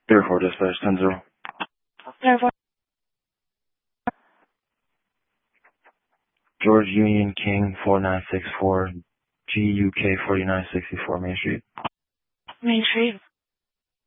Airport dispatch 10-0. Airport. George Union King 4964 GUK 4964 Main Street. Main Street.